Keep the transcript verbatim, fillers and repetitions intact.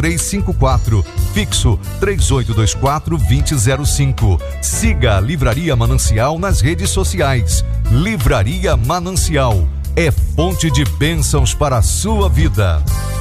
três cinco quatro, fixo três oito dois quatro, dois zero zero cinco. Siga a Livraria Manancial nas redes sociais. Livraria Manancial é fonte de bênçãos para a sua vida.